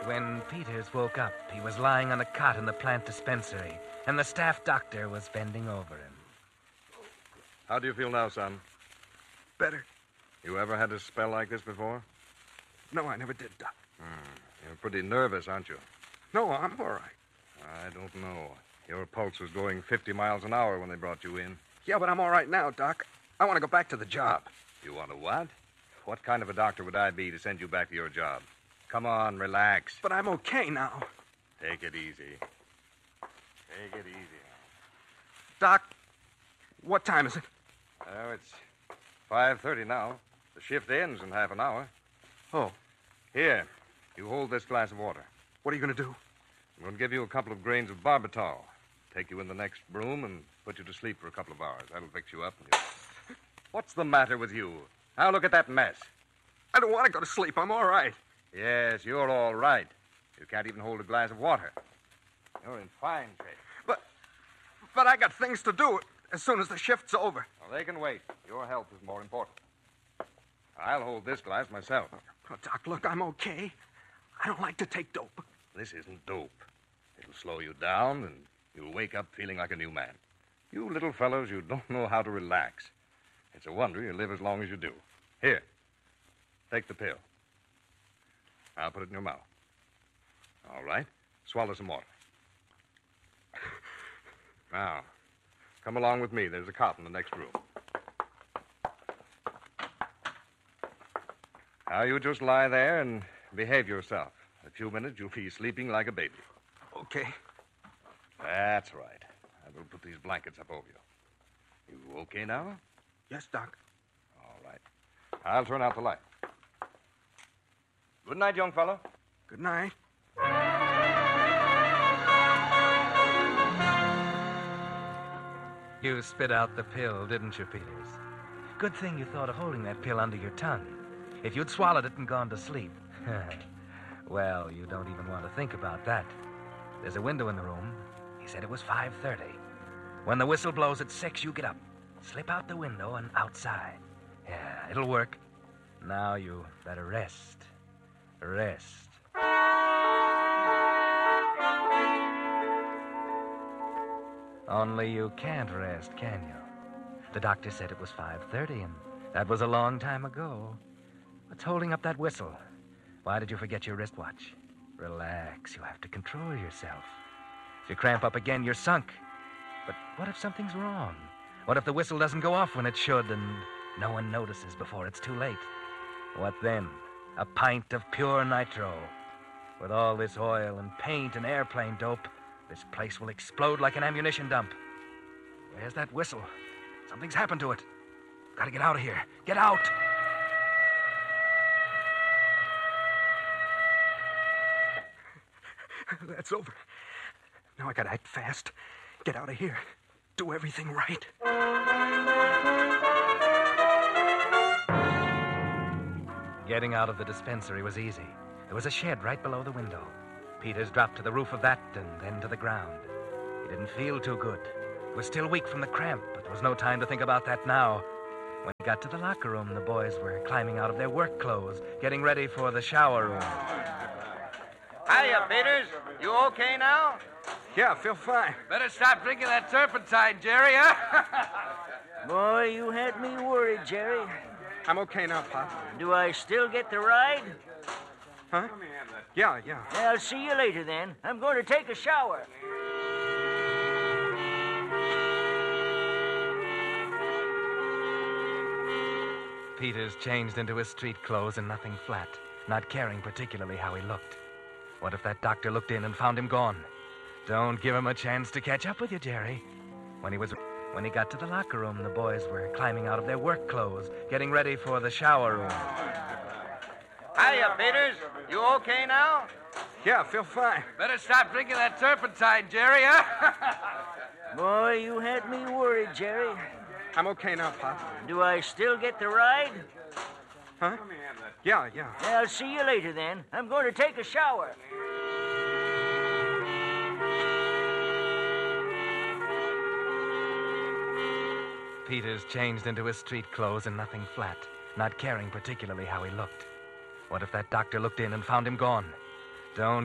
When Peters woke up, he was lying on a cot in the plant dispensary, and the staff doctor was bending over him. How do you feel now, son? Better. You ever had a spell like this before? No, I never did, Doc. You're pretty nervous, aren't you? No, I'm all right. I don't know. Your pulse was going 50 miles an hour when they brought you in. Yeah, but I'm all right now, Doc. I want to go back to the job. You want to what? What kind of a doctor would I be to send you back to your job? Come on, relax. But I'm okay now. Take it easy. Take it easy. Doc, what time is it? Oh, it's 5:30 now. The shift ends in half an hour. Oh, Here, you hold this glass of water. what are you going to do? I'm going to give you a couple of grains of barbitol. Take you in the next room and put you to sleep for a couple of hours. That'll fix you up. What's the matter with you? Now look at that mess. I don't want to go to sleep. I'm all right. Yes, you're all right. You can't even hold a glass of water. You're in fine shape. But I got things to do as soon as the shift's over. Well, they can wait. Your health is more important. I'll hold this glass myself. Oh, Doc, look, I'm okay. I don't like to take dope. This isn't dope. It'll slow you down, and you'll wake up feeling like a new man. You little fellows, you don't know how to relax. It's a wonder you live as long as you do. Here, take the pill. I'll put it in your mouth. All right. Swallow some water. Now, come along with me. There's a cot in the next room. Now, you just lie there and behave yourself. In a few minutes, you'll be sleeping like a baby. Okay. That's right. I will put these blankets up over you. You okay now? Yes, Doc. All right. I'll turn out the light. Good night, young fellow. Good night. You spit out the pill, didn't you, Peters? Good thing you thought of holding that pill under your tongue. If you'd swallowed it and gone to sleep, well, you don't even want to think about that. There's a window in the room. He said it was 5:30. When the whistle blows at 6, you get up, slip out the window and outside. Yeah, it'll work. Now you better rest. Rest. Only you can't rest, can you? The doctor said it was 5:30, and that was a long time ago. What's holding up that whistle? Why did you forget your wristwatch? Relax. You have to control yourself. If you cramp up again, you're sunk. But what if something's wrong? What if the whistle doesn't go off when it should, and no one notices before it's too late? What then? A pint of pure nitro. With all this oil and paint and airplane dope, this place will explode like an ammunition dump. Where's that whistle? Something's happened to it. Gotta get out of here. Get out! That's over. Now I gotta act fast. Get out of here. Do everything right. Getting out of the dispensary was easy. There was a shed right below the window. Peters dropped to the roof of that and then to the ground. He didn't feel too good. He was still weak from the cramp, but there was no time to think about that now. When he got to the locker room, the boys were climbing out of their work clothes, getting ready for the shower room. Hiya, Peters. You okay now? Yeah, I feel fine. Better stop drinking that turpentine, Jerry, huh? Boy, you had me worried, Jerry. I'm okay now, Pop. Do I still get the ride? Huh? Yeah. I'll see you later, then. I'm going to take a shower. Peters changed into his street clothes and nothing flat, not caring particularly how he looked. What if that doctor looked in and found him gone? Don't give him a chance to catch up with you, Jerry. When he got to the locker room, the boys were climbing out of their work clothes, getting ready for the shower room. Hiya, Peters. You okay now? Yeah, I feel fine. Better stop drinking that turpentine, Jerry, huh? Boy, you had me worried, Jerry. I'm okay now, Pop. Do I still get the ride? Huh? Yeah. I'll see you later, then. I'm going to take a shower. Peters changed into his street clothes and nothing flat, not caring particularly how he looked. What if that doctor looked in and found him gone? Don't